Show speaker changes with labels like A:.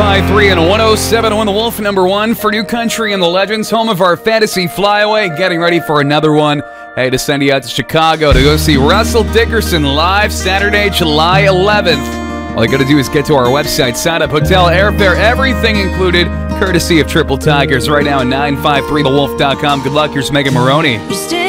A: 95.3 and 107.1 The Wolf, number one for New Country and the Legends, home of our fantasy flyaway. Getting ready for another one. Hey, to send you out to Chicago to go see Russell Dickerson live Saturday, July 11th. All you got to do is get to our website, sign up, hotel, airfare, everything included, courtesy of Triple Tigers, right now at 953thewolf.com. Good luck. Here's Megan Maroney.